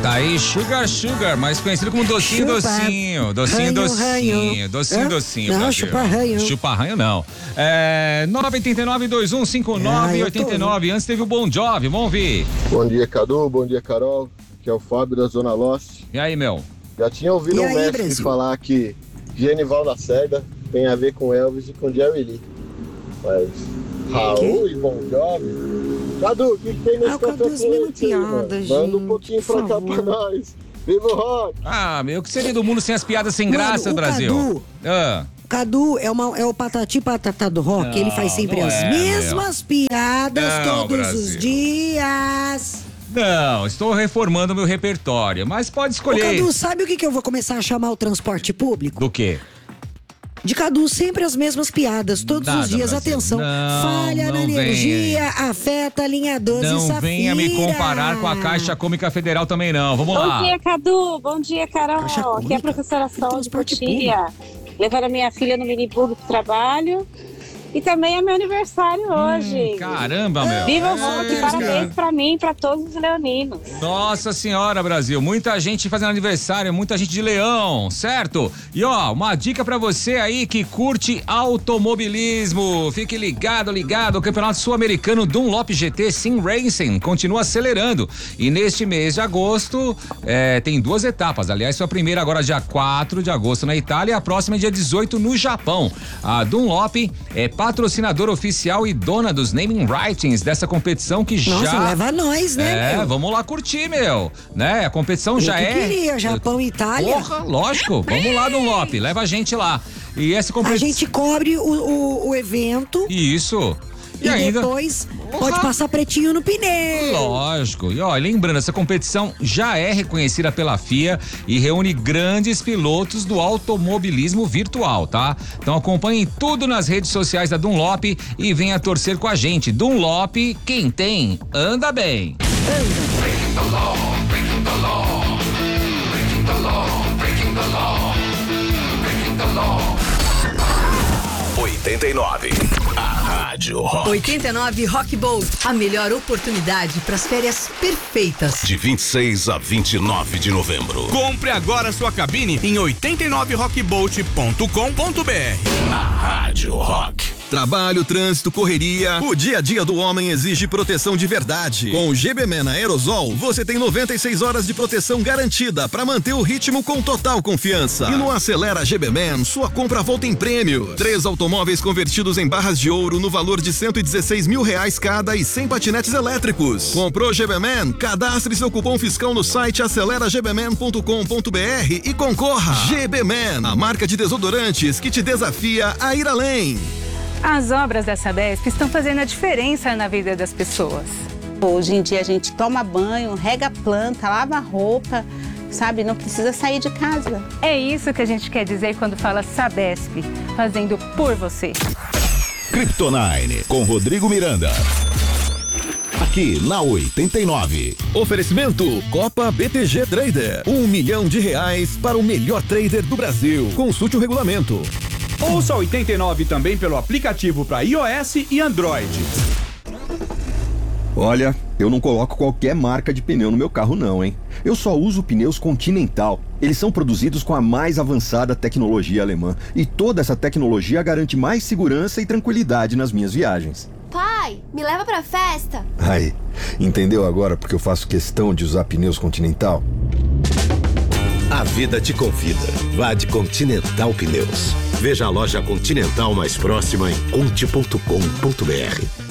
Tá aí Sugar, mais conhecido como docinho. Ranho. Docinho. Não, Brasil. chupa-ranho. Chupa-ranho não. 989-2159-89. Antes teve o Bon Jovi, vamos ouvir. Bom dia, Cadu, bom dia, Carol, que é o Fábio da Zona Lost. E aí, meu? Já tinha ouvido um mestre Brasil? falar que Genival Lacerda tem a ver com Elvis e com Jerry Lee. Mas Raul e Bon Jovi... Cadu, o que tem nesse Cadu, as mesmas piadas, gente. Manda um pouquinho pra cá pra nós. Viva o rock! Meu, o que seria do mundo sem as piadas sem graça, Brasil? Cadu é o patati patatá do rock. Ele faz sempre as mesmas piadas todos Brasil. os dias. Não, estou reformando meu repertório, mas pode escolher. Cadu, sabe o que eu vou começar a chamar o transporte público? Do quê? De Cadu, sempre as mesmas piadas, todos os dias. Brasil. Atenção, falha na energia, afeta a linha 12 Não Safira. venha me comparar com a Caixa Cômica Federal também não, vamos lá. Bom dia, Cadu, bom dia, Carol. Caixa Aqui é a Cômica? professora Sol de Transporte Cotia, levando a minha filha no minibus do trabalho. E também é meu aniversário hoje. Caramba, meu. Viva o rock, parabéns pra mim e pra todos os leoninos. Nossa senhora, Brasil, muita gente fazendo aniversário, muita gente de Leão, certo? E ó, uma dica pra você aí que curte automobilismo, fique ligado, o Campeonato Sul-Americano Dunlop GT Sim Racing continua acelerando e neste mês de agosto tem 2 etapas, aliás, sua primeira agora dia 4 de agosto na Itália e a próxima é dia 18 no Japão. A Dunlop é patrocinadora oficial e dona dos naming rights dessa competição que Nossa, leva nós, né, meu? Vamos lá curtir, meu, né? A competição já queria, Japão e Itália. Porra, lógico, vamos lá, Dunlop, leva a gente lá. E essa competição... A gente cobre o evento. Isso. E ainda... depois pode passar pretinho no pneu. Lógico. E ó, lembrando, essa competição já é reconhecida pela FIA e reúne grandes pilotos do automobilismo virtual, tá? Então acompanhem tudo nas redes sociais da Dunlop e venha torcer com a gente. Dunlop, quem tem, anda bem. 89. A Rádio Rock. 89 Rock Bowl. A melhor oportunidade para as férias perfeitas. De 26 a 29 de novembro. Compre agora sua cabine em 89rockboat.com.br. A Rádio Rock. Trabalho, trânsito, correria. O dia a dia do homem exige proteção de verdade. Com o GB-Man Aerosol, você tem 96 horas de proteção garantida para manter o ritmo com total confiança. E no Acelera GB-Man, sua compra volta em prêmio. 3 automóveis convertidos em barras de ouro no valor de R$116 mil cada e 100 patinetes elétricos. Comprou GB-Man? Cadastre seu cupom fiscal no site aceleragBman.com.br e concorra. GB-Man, a marca de desodorantes que te desafia a ir além. As obras da Sabesp estão fazendo a diferença na vida das pessoas. Hoje em dia a gente toma banho, rega a planta, lava a roupa, sabe? Não precisa sair de casa. É isso que a gente quer dizer quando fala Sabesp, fazendo por você. Kryptonine, com Rodrigo Miranda. Aqui na 89. Oferecimento Copa BTG Trader. R$1 milhão para o melhor trader do Brasil. Consulte o regulamento. Ouça 89 também pelo aplicativo para iOS e Android. Olha, eu não coloco qualquer marca de pneu no meu carro não, hein? Eu só uso pneus Continental. Eles são produzidos com a mais avançada tecnologia alemã. E toda essa tecnologia garante mais segurança e tranquilidade nas minhas viagens. Pai, me leva pra festa. Aí, entendeu agora porque eu faço questão de usar pneus Continental? A vida te convida. Vá de Continental Pneus. Veja a loja Continental mais próxima em conte.com.br.